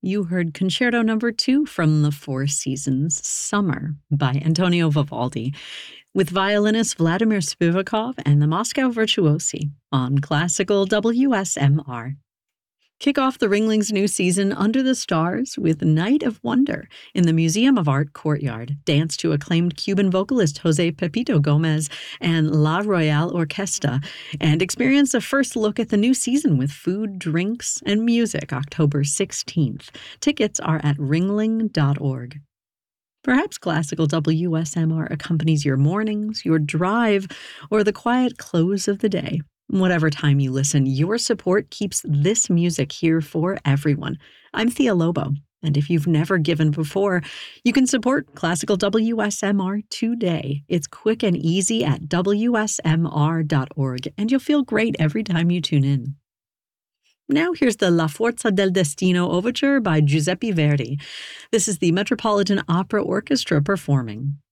You heard Concerto Number 2 from the Four Seasons Summer by Antonio Vivaldi, with violinist Vladimir Spivakov and the Moscow Virtuosi on Classical WSMR. Kick off the Ringling's new season under the stars with Night of Wonder in the Museum of Art courtyard. Dance to acclaimed Cuban vocalist Jose Pepito Gomez and La Royale Orquesta, and experience a first look at the new season with food, drinks, and music October 16th. Tickets are at ringling.org. Perhaps classical WSMR accompanies your mornings, your drive, or the quiet close of the day. Whatever time you listen, your support keeps this music here for everyone. I'm Thea Lobo, and if you've never given before, you can support classical WSMR today. It's quick and easy at WSMR.org, and you'll feel great every time you tune in. Now here's the La Forza del Destino Overture by Giuseppe Verdi. This is the Metropolitan Opera Orchestra performing.